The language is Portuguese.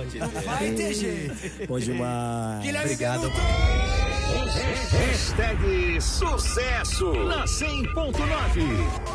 Vai ter jeito. Bom demais. Guilherme Obrigado. Benuto. Hashtag sucesso na 100.9.